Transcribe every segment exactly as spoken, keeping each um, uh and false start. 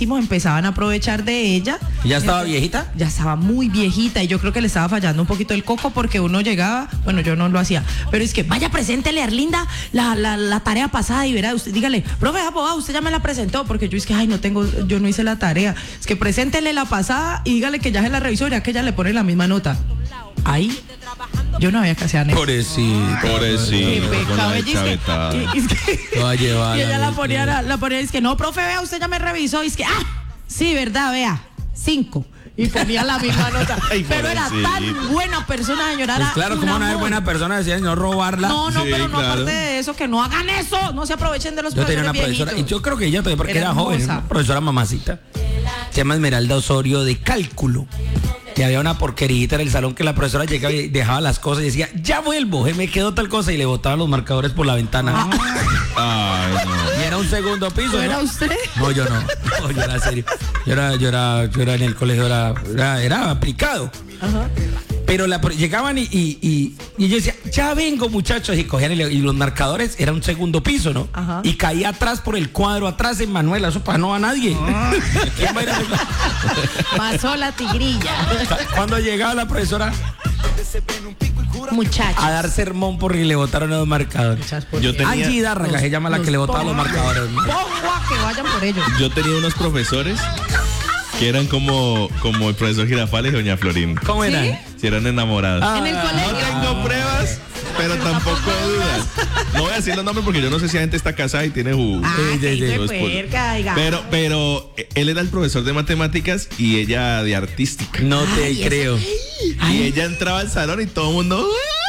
buenísimo, empezaban a aprovechar de ella. ¿Ya estaba viejita? Ya estaba muy viejita y yo creo que le estaba fallando un poquito el coco porque uno llegaba, bueno, yo no lo hacía, pero es que vaya, preséntele a Erlinda la, la, la tarea pasada y verá, usted dígale, profe, abogado, usted ya me la presentó, porque yo es que, ay, no tengo, yo no hice la tarea. Es que preséntele la pasada y dígale que ya se la revisó, ya que ella le pone la misma nota. Ahí yo no había que hacer eso. Pobrecito. Pobrecito. Y, es que, va a llevar y ella la la ponía, la, la ponía, es que no, profe, vea, usted ya me revisó, y es que, ah, sí, verdad, vea, cinco. Y ponía la misma nota. Ay, pero era tan buena persona, señora. Pues claro, como una buena persona decía, no robarla. No, no, sí, pero no claro. aparte de eso, que no hagan eso, no se aprovechen de los Yo tenía profesores una profesora, viejitos. y yo creo que ella todavía, porque Era era, joven, hermosa. una profesora mamacita. Se llama Esmeralda Osorio, de cálculo. Y había una porquerita en el salón que la profesora llegaba y dejaba las cosas y decía, ya vuelvo, me quedó tal cosa, y le botaba los marcadores por la ventana. Ay, no. Y era un segundo piso. ¿No era usted? No, yo no. No, yo era serio. Yo era, yo era, yo era en el colegio, era, era, era aplicado. Ajá. Pero la, llegaban y, y, y, y yo decía, ya vengo, muchachos, y cogían y, le- y los marcadores, era un segundo piso, ¿no? Ajá. Y caía atrás por el cuadro, atrás en Manuela, eso para no a nadie. ¿Quién va a ir a hacer- Pasó la tigrilla. Cuando llegaba la profesora Muchachos. a dar sermón porque le botaron los marcadores. Yo tenía, Angie Dárraga se llama la que le botaba los marcadores. Pongo a que vayan por ellos. yo tenía unos profesores que eran como, como el profesor Girafales y doña Florín. ¿Cómo ¿Sí? eran? Si eran enamorados. Ah, En el No colegio. tengo pruebas, pero tampoco dudas. No voy a decir los nombres porque yo no sé si la gente está casada y tiene ju- Ah, Sí, qué sí, sí. hijo de su esposo. puerca, oiga. Pero, pero eh, él era el profesor de matemáticas y ella de artística. No te Ay, creo. Y ella entraba al salón y todo el mundo.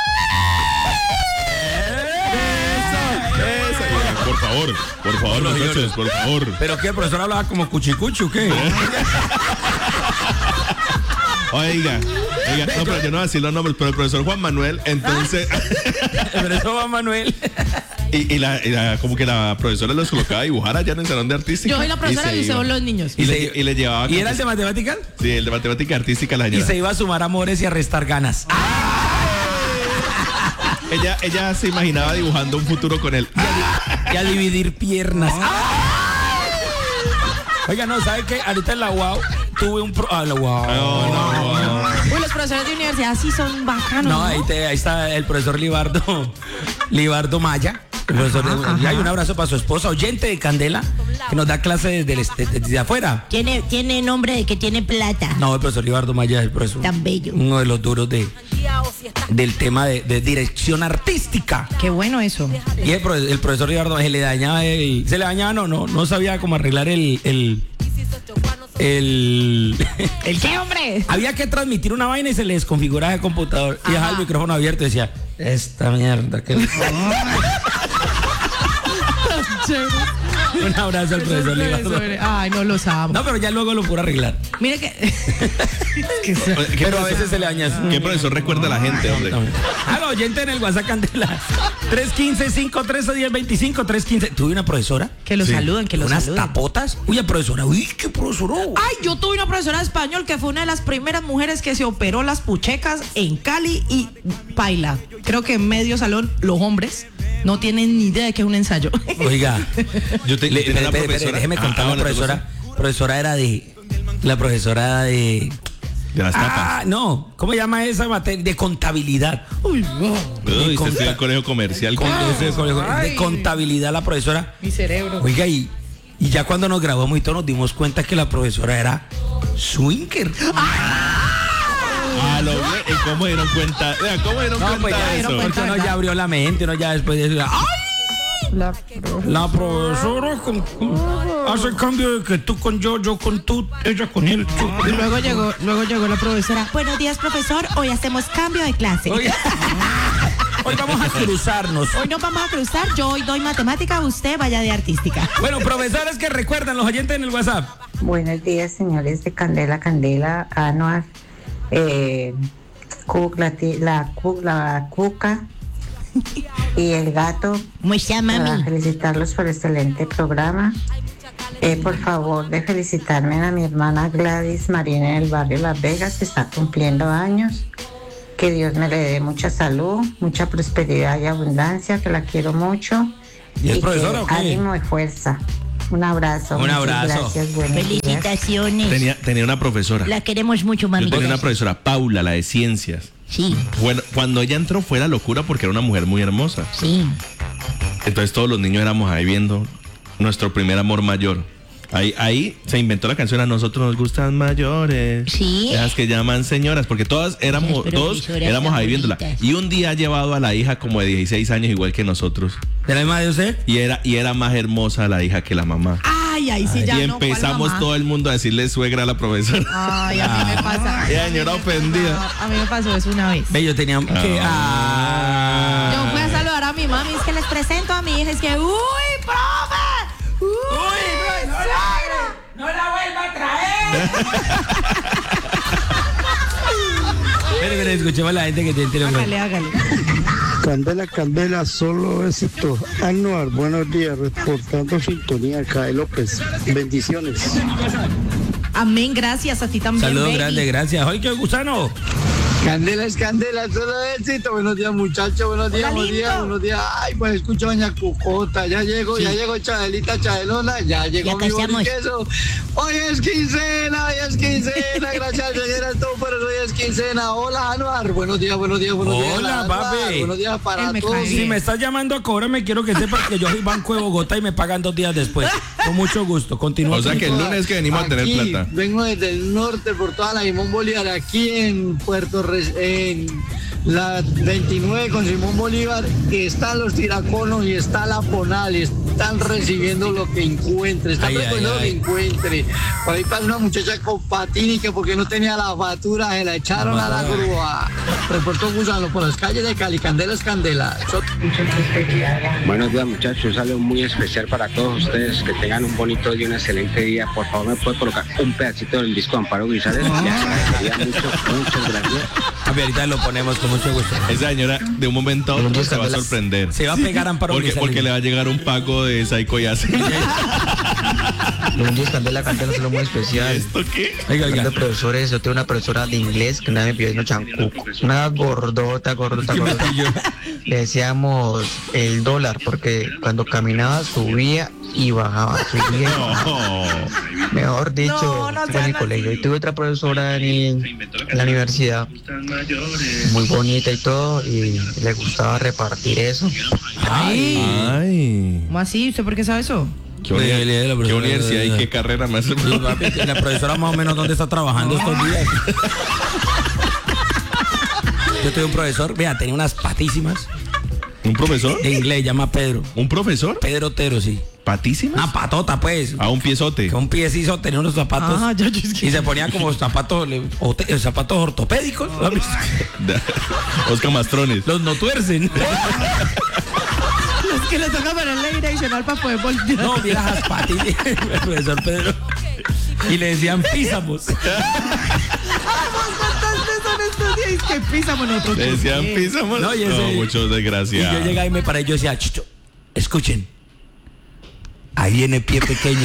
Eso, eso. Y ella, por favor, por favor, No, yo muchachos, no. por favor. ¿Pero qué? ¿El profesor hablaba como cuchicuchu? ¿Qué? Oiga, oiga, no, pero yo no voy a decir los nombres, pero el profesor Juan Manuel, entonces, Pero eso va Manuel. y, y, la, y la- como que la profesora los colocaba a dibujar allá en el salón de artística. Yo soy la profesora se y iba. son los niños. Y, le, y le llevaba. ¿Y era el de matemáticas? Sí, el de matemática artística la Y señora. se iba a sumar amores y a restar ganas. Ella, ella se imaginaba dibujando un futuro con él. Y a dividir piernas. Oiga, no, ¿sabe qué? Ahorita en la U A U tuve un pro... Ah, la U A U. No, no, no. Uy, los profesores de universidad sí son bacanos. No, ¿no? ahí, te- ahí está el profesor Libardo, Libardo Maya. El profesor, Ajá, y hay ajá. un abrazo para su esposa, oyente de Candela, que nos da clase desde, el este- desde afuera. Tiene, tiene nombre de que tiene plata. No, el profesor Libardo Maya es el profesor. Tan bello. Uno de los duros de, del tema de, de dirección artística. Qué bueno eso. Y el, profe- el profesor Libardo se le dañaba el, se le dañaba, no, no, no sabía cómo arreglar el, el, el, ¿El qué, hombre? había que transmitir una vaina y se le desconfiguraba el computador y dejaba el micrófono abierto y decía, esta mierda que... Un abrazo al profesor Libardo. Ay, no los amo. No, pero ya luego lo pudo arreglar. Mire que. que se- ¿Qué Pero a profesor- veces se le daña eso. ¿Qué profesor recuerda a la gente, hombre? A la oyente en el WhatsApp Candela. tres uno cinco, cinco tres uno cero dos cinco, tres uno cinco. Tuve una profesora. Que lo Sí. saluden, que lo Unas saluden. tapotas. Uy, la profesora. Uy, qué profesora. Ay, yo tuve una profesora de español que fue una de las primeras mujeres que se operó las puchecas en Cali y paila. Creo que en medio salón los hombres no tienen ni idea de que es un ensayo. Oiga. Yo te, Le- yo tenía espere, una espere, profesora. déjeme Ah, contar ah, la bueno, ¿qué profesora. Profesora era de. La profesora era de. pasó? De las tapas. Ah, no. ¿Cómo llama esa materia? De contabilidad. Uy, no. Uy, De, usted estudió en conta- el colegio comercial. con- ¿Cómo es de- eso? de Ay. contabilidad la profesora. Mi cerebro. Oiga, y, y ya cuando nos graduamos y todo nos dimos cuenta que la profesora era swinger. Ah, lo vi. ¿Y cómo dieron cuenta? Vea, ¿cómo dieron No, cuenta pues ya, de eso? porque uno ya abrió la mente, uno ya después de eso, ¡ay! La- La profesora con- con- hace cambio de que tú con yo, yo con tú, ella con él. tú. Y luego llegó, luego llegó la profesora. Buenos días, profesor. Hoy hacemos cambio de clase. Oiga, hoy vamos a cruzarnos. Hoy nos vamos a cruzar. Yo hoy doy matemática, usted vaya de artística. Bueno, profesores que recuerdan, los oyentes en el WhatsApp. Buenos días, señores de Candela, Candela, Anuar, eh, Cuc, la, ti- la, Cuc, la Cuca y el gato. Mucha Para mami. felicitarlos por este excelente programa. Eh, por favor, de felicitarme a mi hermana Gladys Marina en el barrio Las Vegas, que está cumpliendo años. Que Dios me le dé mucha salud, mucha prosperidad y abundancia, que la quiero mucho. ¿Y es que profesora o qué? ánimo y fuerza. Un abrazo. Un muchas abrazo. Gracias, buenos días. Felicitaciones. Tenía, tenía una profesora. La queremos mucho, Yo mami. tenía una profesora, Paula, la de ciencias. Sí, Bueno, cuando ella entró fue la locura porque era una mujer muy hermosa. sí. Entonces todos los niños éramos ahí viendo nuestro primer amor mayor. Ahí, ahí se inventó la canción A nosotros nos gustan mayores. Sí. Las que llaman señoras, porque todas éramos, Las todos profesoras éramos tan ahí viéndola. bonitas. Y un día ha llevado a la hija como de dieciséis años, igual que nosotros. ¿De la misma de usted? Y era, y era más hermosa la hija que la mamá. Ay, ahí sí ya y no. ¿cuál empezamos mamá? todo el mundo a decirle suegra a la profesora. Ay, a mí me pasa. Y la señora ofendida. A mí me pasó eso una vez. Ve, yo tenía que. Ah. Yo fui a saludar a mi mami, es que les presento a mi hija, es que, uy, profe, uy, profesora, no la vuelva a traer. Pero que le escuchemos a la gente que tiene teléfono. Hágale, hágale. Candela, Candela, solo éxito. Anuar, buenos días, reportando sintonía, Cae López. Bendiciones. Amén, gracias a ti también. Saludos baby. grandes, gracias. ¡Ay, qué gusano! Candela es Candela, solo éxito. Buenos días, muchachos, buenos días, Hola, buenos días, lindo. buenos días. Ay, pues escucho a doña Cucota, ya llegó, ya llegó Chadelita, Chadelona, ya llegó Ya mi casamos. boliqueso. Hoy es quincena, hoy es quincena, gracias al Señor a todo, pero hoy es quincena. Hola, Anuar, buenos días, buenos días, buenos días. Hola, Anuar, papi. Buenos días para Él me todos. cae Si me estás llamando a cobrarme, quiero que sepas que yo soy Banco de Bogotá y me pagan dos días después. Con mucho gusto. Continúa. O sea que el lunes que venimos a tener Aquí, plata. Vengo desde el norte por toda la Simón Bolívar, aquí en Puerto Res- en la veintinueve con Simón Bolívar, están los tiraconos y está la Ponal, están recibiendo lo que encuentre, están Ay, ay, recogiendo lo que ay. encuentre. Por ahí pasa una muchacha con patín y que porque no tenía la factura se la echaron a la grúa. Reportó Gusano por las calles de Cali, Candela es Candela. So- Buenos días muchachos, un saludo muy especial para todos ustedes, que tengan un bonito día, un excelente día. Por favor me puede colocar un pedacito del disco de Amparo Grisales, le agradecería mucho, muchas gracias. A ver, ahorita lo ponemos con mucho gusto. Esa señora de un momento a otro se va a sorprender. Se va a pegar Amparo Porque, Grisales. porque le va a llegar un pago de Psycho y hace. Buenos días, Candela, Candela, solo muy especial. ¿Esto qué? Oiga, Hablando oiga. de profesores, yo tengo una profesora de inglés que una vez me pidió chancuco. Una gordota, gordota, gordota. Le decíamos el dólar porque cuando caminaba subía y bajaba. Subía y bajaba. No. Mejor dicho, No, no en sean el colegio. Y tuve otra profesora en, en la universidad, muy bonita y todo, y le gustaba repartir eso. Ay, Ay. ¿cómo así? ¿Usted por qué sabe eso? ¿Qué, Oye, uni- lee la qué profesora. universidad y qué carrera me hace? Sí, papi, la profesora más o menos dónde está trabajando estos días. Yo tuve un profesor, vea, tenía unas patísimas ¿Un profesor? de inglés, llama Pedro. ¿Un profesor? Pedro Otero, sí. ¿Patísimas? Una patota, pues. A un piezote. Que un piecizo tenía unos zapatos Ah, ya, yo es que- y se ponía como zapatos, le- ote- zapatos ortopédicos. ¿Lo has visto? Oscar Mastrones. Los no tuercen. Es que le toca ponerle direccional para poder voltear. No, mira las patillas, el profesor Pedro. Y le decían písamos. Ay, vos contaste eso en estos días. Que pisamos nosotros. Le decían ¿Qué? písamos. No, No, y ese- muchos Y yo desgraciados. llegaba y me paré y yo decía, chicho, escuchen. Ahí viene pie pequeño.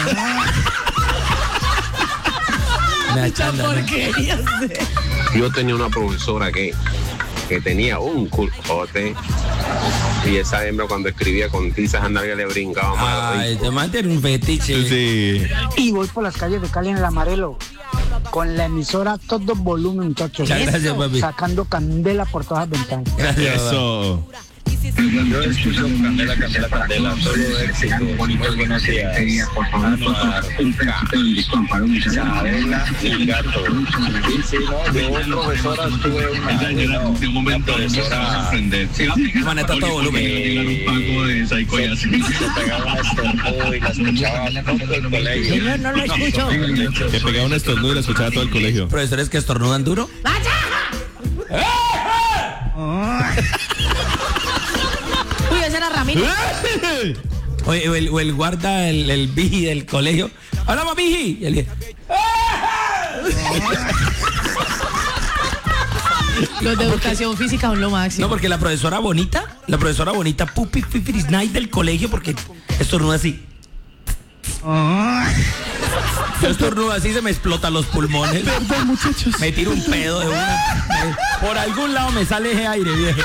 Me achanda, ¿no? Porquerías de- Yo tenía una profesora que, que tenía un culpote y esa hembra cuando escribía con tizas a nadie le brincaba más. Ay, te mantiene un fetiche. Sí. Y voy por las calles de Cali en el Amarelo, con la emisora a todo volumen, muchachos. Muchas gracias, papi. Sacando candela por todas las ventanas. Gracias, papá. Eso. Yo escucho Candela, Candela, Candela, solo éxito, muy buenos días. Anuar, Isabela y Gato. Sí, sí, no, yo profesora tuve una, no, De un momento a otro se va a profesora sorprender. Man, está todo volumen. Un pago de Psycho y hace. que pegaba un estornudo y la escuchaba todo el colegio. Señor, no lo escucho. Que pegaba un estornudo y la escuchaba todo el colegio. Profesores que estornudan duro. Uy, ese era Ramiro. Oye, o el, o el guarda, el, el vigi del colegio. ¡Hola, vigi! Y él, Los de educación física son lo máximo. no, porque la profesora bonita, la profesora bonita, Pupi Fifiris Night del colegio, porque estornuda así. Yo estornudo así, se me explotan los pulmones. Perdón, muchachos. Me tiro un pedo de una. Por algún lado me sale ese aire, viejo.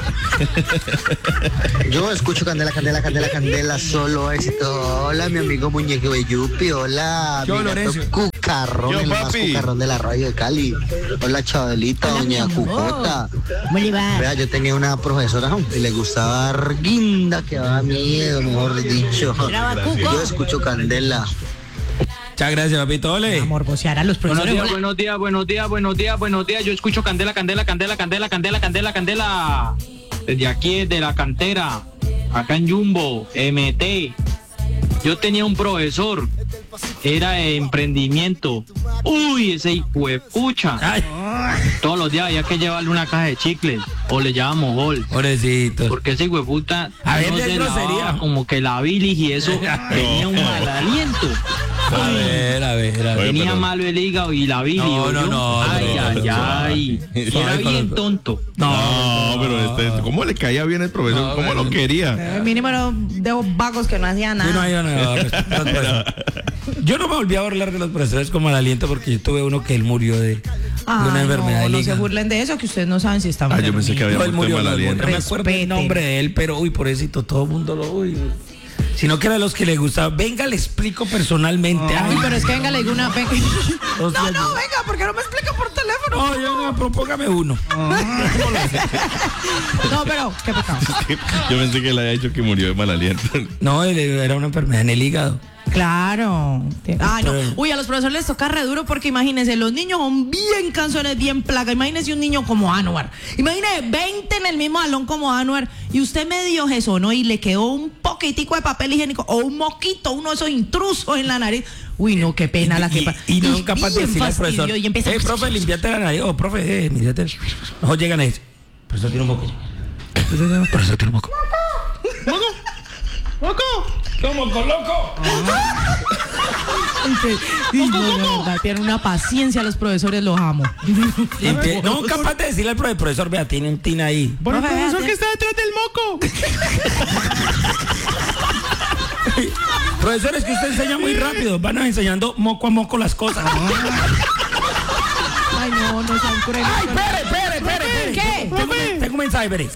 Yo escucho Candela, Candela, Candela, Candela, solo éxito. Hola, mi amigo Muñeco de Yupi. Hola, Yo, mi gato Lorenzo. Cucarrón, Yo, el más papi. cucarrón de la radio de Cali. Hola, Chabelita, doña Cucota. Vea, yo tenía una profesora ¿no? y le gustaba Arguinda, que daba miedo, mejor dicho. Yo escucho Candela. Muchas gracias, papito. Ole. Morbosear a los Buenos profesores. días, buenos días, buenos días, buenos días, buenos días. Yo escucho Candela, Candela, Candela, Candela, Candela, Candela, Candela. Desde aquí, desde la cantera, acá en Jumbo, M T. Yo tenía un profesor, era de emprendimiento. Uy, ese hijo de pucha. Ay, Todos los días había que llevarle una caja de chicles o le llevábamos gol. pobrecito. Porque ese hijo de puta A ver, no de se grosería. lavaba, como que la bilis y eso tenía un mal aliento. A ver, a ver, a ver. Oye, Tenía pero- malo el hígado y la bilis. No, ¿oyó? no, no, Ay, no, ay, no, ay. Y era Suave con bien los- tonto. No, pero este, ¿cómo le caía bien el profesor? No, ¿Cómo lo bueno. quería? El mínimo era de vagos que no hacían Yo no, nada. yo no, no, no, no. Yo no me volví a burlar de los profesores con mal aliento porque yo tuve uno que él murió de, de Ay, una enfermedad no, del no se hígado. burlen de eso, que ustedes no saben si están Ah, yo pensé que había No, él muerto de murió, mal no, aliento. no me acuerdo el Respeten. nombre de él, pero uy, pobrecito, todo el mundo lo uy. Sino que era de los que le gustaba. Venga, le explico personalmente. Ay, pero es que venga, le digo una. venga. Hostia, No, no, yo- venga, ¿por qué no me explica por teléfono? Oye, venga, propóngame uno. No, pero, qué pecado. Yo pensé que le había dicho que murió de mal aliento. No, él era una enfermedad en el hígado. Claro. Ay, no. Pero- Uy, a los profesores les toca re duro porque imagínense, los niños son bien canzones, bien plaga. Imagínense un niño como Anuar. Imagínense veinte en el mismo salón como Anuar y usted medio eso, ¿no? Y le quedó un poquitico de papel higiénico o un moquito, uno de esos intrusos en la nariz. Uy, no, qué pena la que Y, pasa. y no son capaces de bien decirle al profesor, fastidio, y empieza- eh, profe, limpiate la nariz. Oh, profe, eh, mírate. No, llegan a decir, profesor tiene un moco. Profesor tiene un moco. ¿Moco? ¿Moco? ¿Qué moco, loco? Ay, no, de verdad, tienen una paciencia los profesores, los amo. Limpie- No son capaces de decirle al profe, profesor, vea, tiene un tina ahí. Bueno, el profesor que está detrás del moco. Profesores, que usted enseña muy rápido. Van a enseñando moco a moco las cosas. Ay, no, no sean crueles. Ay, espere, espere, espere, espere. ¿Qué? Tengo, un- tengo un mensaje, veréis.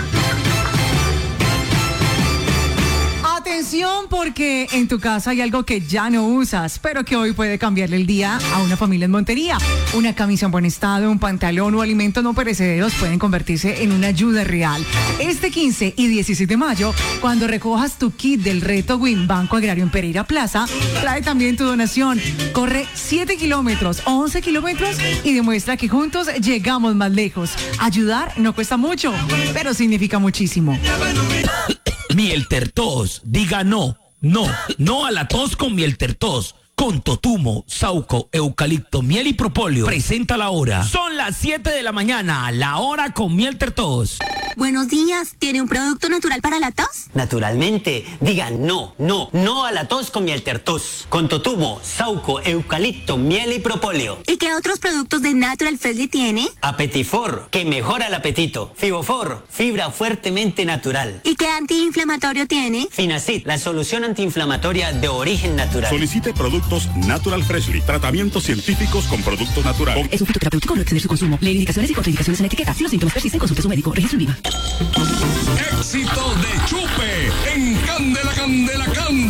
Atención, porque en tu casa hay algo que ya no usas, pero que hoy puede cambiarle el día a una familia en Montería. Una camisa en buen estado, un pantalón o alimentos no perecederos pueden convertirse en una ayuda real. Este quince y diecisiete de mayo, cuando recojas tu kit del reto Win Banco Agrario en Pereira Plaza, trae también tu donación. Corre siete kilómetros o once kilómetros y demuestra que juntos llegamos más lejos. Ayudar no cuesta mucho, pero significa muchísimo. Miel Tertos, diga no, no, no a la tos con Miel Tertos. Con totumo, sauco, eucalipto, miel y propóleo. Presenta la hora. Son las siete de la mañana, la hora con Miel Tertos. Buenos días, ¿tiene un producto natural para la tos? Naturalmente, digan no, no, no a la tos con Miel Tertos. Con totumo, sauco, eucalipto, miel y propóleo. ¿Y qué otros productos de Natural Freshly tiene? Apetifor, que mejora el apetito. Fibofor, fibra fuertemente natural. ¿Y qué antiinflamatorio tiene? Finacid, la solución antiinflamatoria de origen natural. Solicite productos Natural Freshly, tratamientos científicos con productos naturales. Es un fitoterapéutico, no exceder su consumo. Leer indicaciones y contraindicaciones en la etiqueta. Si los síntomas persisten, consulte a su médico. Registro IVA. Éxito de Chupe en Candela, Candela, Candela.